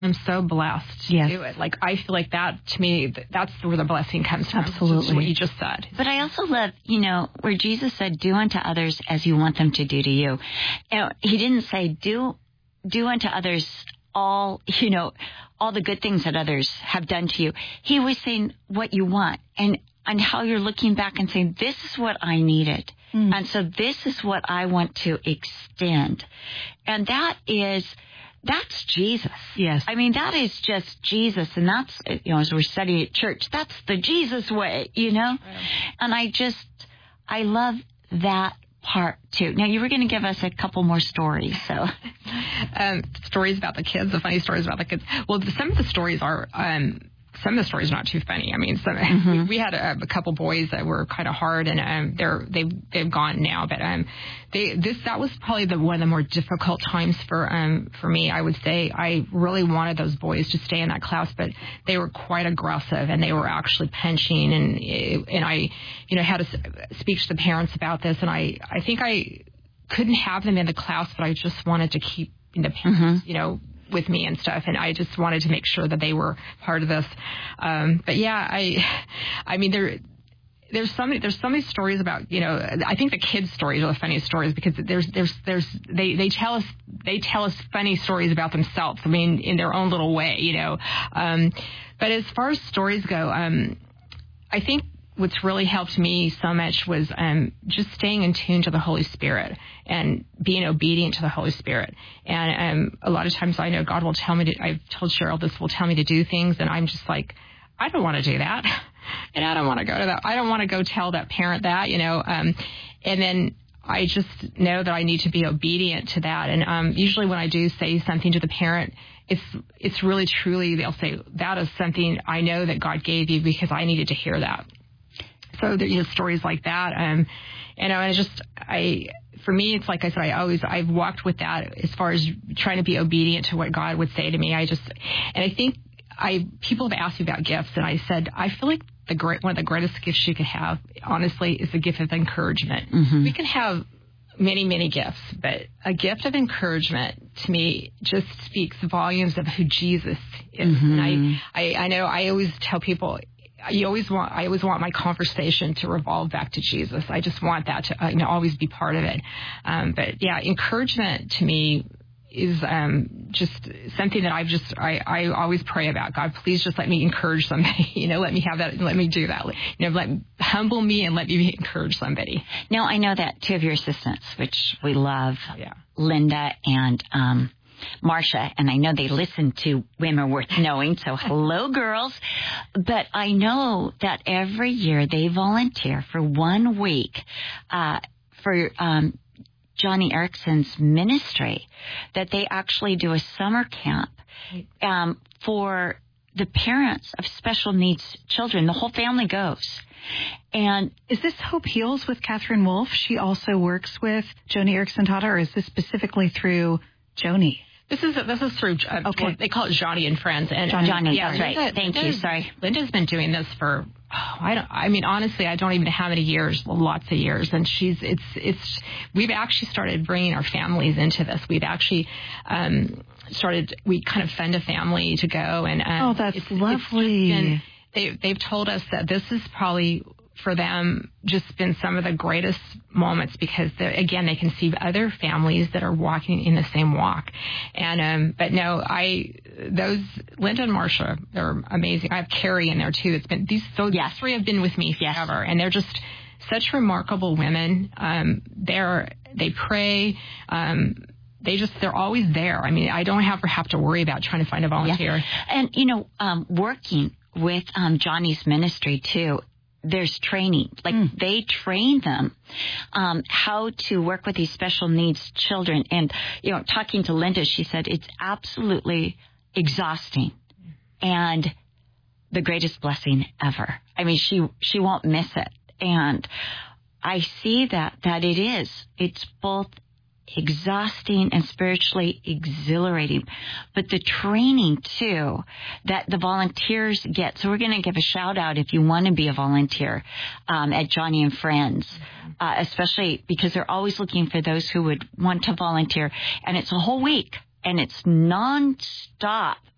I'm so blessed to do it. Like, I feel like that, to me, that's where the blessing comes from. Absolutely. What you just said. But I also love, where Jesus said, do unto others as you want them to do to you. He didn't say, do unto others all the good things that others have done to you. He was saying what you want and how you're looking back and saying, this is what I needed. And so this is what I want to extend. And that's Jesus. Yes. I mean, that is just Jesus. And that's, as we're studying at church, that's the Jesus way, Right. And I love that part too. Now, you were going to give us a couple more stories, so. Stories about the kids, the funny stories about the kids. Well, some of the stories are, some of the stories are not too funny. I mean, we had a couple boys that were kind of hard, and they've gone now. But that was probably one of the more difficult times for me. I would say I really wanted those boys to stay in that class, but they were quite aggressive, and they were actually pinching, and I had to speak to the parents about this, and I think I couldn't have them in the class, but I just wanted to keep the parents, with me and stuff, and I just wanted to make sure that they were part of this. But yeah, I mean, there's so many stories about, I think the kids' stories are the funniest stories because they tell us funny stories about themselves. I mean, in their own little way, But as far as stories go, I think what's really helped me so much was just staying in tune to the Holy Spirit and being obedient to the Holy Spirit. And a lot of times I know God will tell me I've told Cheryl this will tell me to do things, and I'm just like, I don't want to do that. And I don't want to go to that. I don't want to go tell that parent that, and then I just know that I need to be obedient to that. And usually when I do say something to the parent, it's really truly, they'll say, that is something I know that God gave you because I needed to hear that. So there's stories like that, and for me, it's like I said, I've walked with that as far as trying to be obedient to what God would say to me. I think people have asked me about gifts, and I said I feel like one of the greatest gifts you could have, honestly, is the gift of encouragement. We can have many, many gifts, but a gift of encouragement to me just speaks volumes of who Jesus is. And I know I always tell people, I always want my conversation to revolve back to Jesus. I just want that to always be part of it. But yeah, encouragement to me is just something that I always pray about. God, please just let me encourage somebody. Let me have that. Let me do that. Humble me and let me encourage somebody. Now, I know that two of your assistants, which we love, Linda and Marcia, and I know they listen to Women Worth Knowing, so hello, girls. But I know that every year they volunteer for 1 week for Johnny Erickson's ministry, that they actually do a summer camp for the parents of special needs children. The whole family goes. And is this Hope Heals with Catherine Wolf? She also works with Joni Eareckson Tada, or is this specifically through Joni? This is through, okay. They call it Johnny and Friends. And Johnny, that's right. Thank you. Sorry. Linda's been doing this for, honestly, I don't even know how many years, lots of years. And we've actually started bringing our families into this. We've actually we kind of fund a family to go. And oh, that's lovely. They've told us that this is probably, for them, just been some of the greatest moments because, again, they can see other families that are walking in the same walk. And but no, Linda and Marcia, they're amazing. I have Carrie in there too. It's been these three have been with me forever, and they're just such remarkable women. They pray. They're always there. I mean, I don't have to worry about trying to find a volunteer. Yeah. And working with Johnny's ministry too. There's training, they train them how to work with these special needs children. And, talking to Linda, she said it's absolutely exhausting and the greatest blessing ever. I mean, she won't miss it. And I see that it is. It's both exhausting and spiritually exhilarating, but the training too that the volunteers get. So we're going to give a shout out if you want to be a volunteer at Johnny and Friends, especially because they're always looking for those who would want to volunteer. And it's a whole week and it's nonstop.